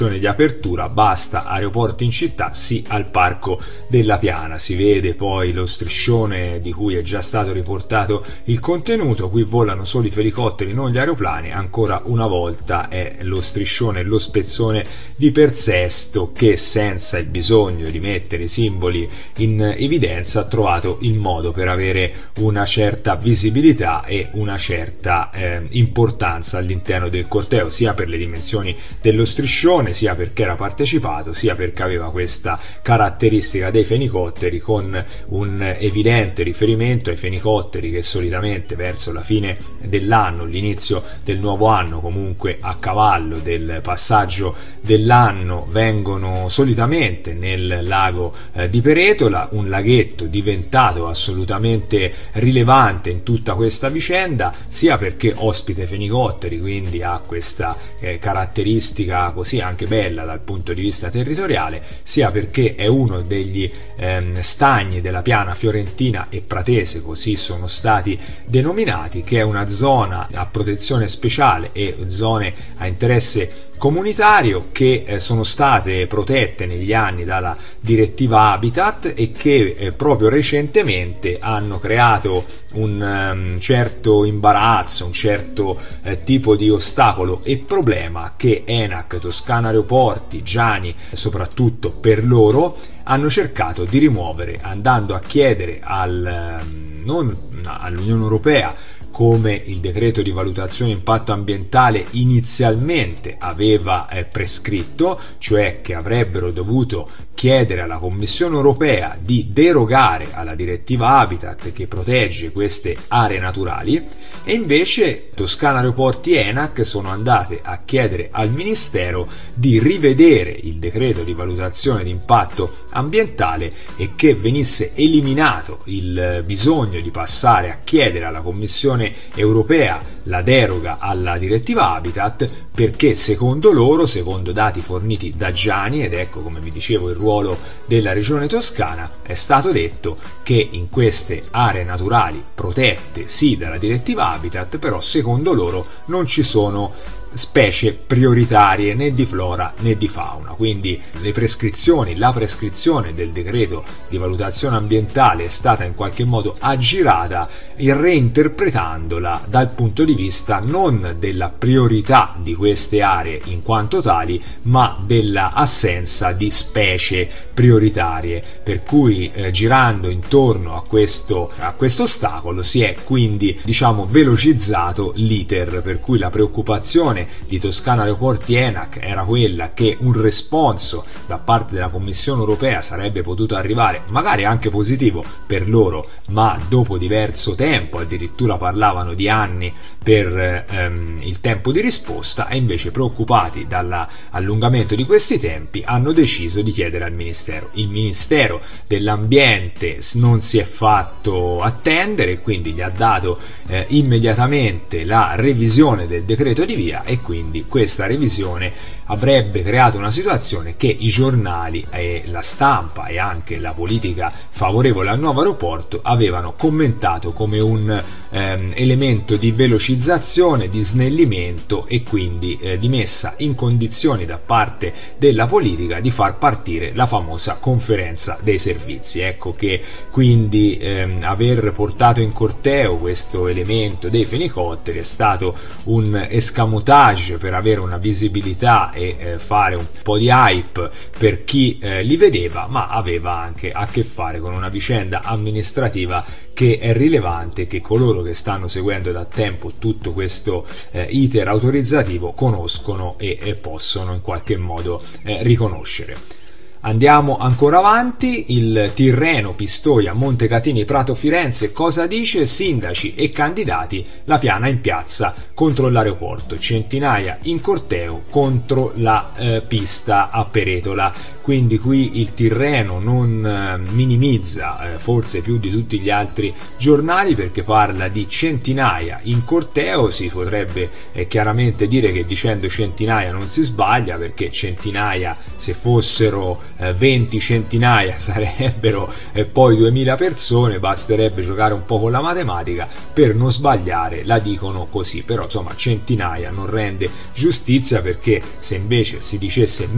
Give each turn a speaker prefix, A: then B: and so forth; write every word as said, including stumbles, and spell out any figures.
A: di apertura, basta aeroporti in città, sì al Parco della Piana. Si vede poi lo striscione di cui è già stato riportato il contenuto. Qui volano solo i felicotteri, non gli aeroplani. Ancora una volta è lo striscione, lo spezzone di Persesto che, senza il bisogno di mettere i simboli in evidenza, ha trovato il modo per avere una certa visibilità e una certa eh, importanza all'interno del corteo, sia per le dimensioni dello striscione, sia perché era partecipato, sia perché aveva questa caratteristica dei fenicotteri, con un evidente riferimento ai fenicotteri che solitamente verso la fine dell'anno, l'inizio del nuovo anno, comunque a cavallo del passaggio dell'anno, vengono solitamente nel lago eh, di Peretola, un laghetto diventato assolutamente rilevante in tutta questa vicenda, sia perché ospite fenicotteri, quindi ha questa eh, caratteristica così anche bella dal punto di vista territoriale, sia perché è uno degli ehm, stagni della piana fiorentina e pratese, così sono stati denominati, che è una zona a protezione speciale e zone a interesse comunitario che eh, sono state protette negli anni dalla direttiva Habitat e che eh, proprio recentemente hanno creato un um, certo imbarazzo, un certo eh, tipo di ostacolo e problema che ENAC, Toscana Aeroporti, Giani, soprattutto per loro, hanno cercato di rimuovere, andando a chiedere al, um, non all'Unione Europea, come il decreto di valutazione impatto ambientale inizialmente aveva eh, prescritto, cioè che avrebbero dovuto chiedere alla Commissione Europea di derogare alla direttiva Habitat che protegge queste aree naturali, e invece Toscana Aeroporti e ENAC sono andate a chiedere al Ministero di rivedere il decreto di valutazione di impatto ambientale e che venisse eliminato il bisogno di passare a chiedere alla Commissione Europea la deroga alla direttiva Habitat, perché secondo loro, secondo dati forniti da Giani, ed ecco come vi dicevo il ruolo della regione toscana, è stato detto che in queste aree naturali protette sì dalla direttiva Habitat, però secondo loro non ci sono specie prioritarie né di flora né di fauna. Quindi le prescrizioni, la prescrizione del decreto di valutazione ambientale è stata in qualche modo aggirata, reinterpretandola dal punto di vista non della priorità di queste aree in quanto tali, ma della assenza di specie prioritarie, per cui eh, girando intorno a questo a questo ostacolo si è quindi, diciamo, velocizzato l'iter, per cui la preoccupazione di Toscana Aeroporti ENAC era quella che un responso da parte della Commissione Europea sarebbe potuto arrivare, magari anche positivo per loro, ma dopo diverso tempo, addirittura parlavano di anni per ehm, il tempo di risposta, e invece, preoccupati dall'allungamento di questi tempi, hanno deciso di chiedere al Ministero. Il Ministero dell'Ambiente non si è fatto attendere, quindi gli ha dato eh, immediatamente la revisione del decreto di via, e quindi questa revisione avrebbe creato una situazione che i giornali e la stampa e anche la politica favorevole al nuovo aeroporto avevano commentato come un ehm, elemento di velocizzazione, di snellimento e quindi eh, di messa in condizioni da parte della politica di far partire la famosa conferenza dei servizi. Ecco che quindi ehm, aver portato in corteo questo elemento dei fenicotteri è stato un escamotage per avere una visibilità e eh, fare un po' di hype per chi eh, li vedeva, ma aveva anche a che fare con una vicenda amministrativa che è rilevante, che coloro che stanno seguendo da tempo tutto questo eh, iter autorizzativo conoscono e, e possono in qualche modo eh, riconoscere. Andiamo ancora avanti. Il Tirreno, Pistoia, Montecatini, Prato, Firenze. Cosa dice? Sindaci e candidati, la piana in piazza contro l'aeroporto, centinaia in corteo contro la eh, pista a Peretola. Quindi qui il Tirreno non eh, minimizza, eh, forse più di tutti gli altri giornali, perché parla di centinaia in corteo. Si potrebbe eh, chiaramente dire che dicendo centinaia non si sbaglia, perché centinaia, se fossero venti centinaia, sarebbero eh, poi duemila persone, basterebbe giocare un po' con la matematica per non sbagliare, la dicono così. Però insomma centinaia non rende giustizia, perché se invece si dicesse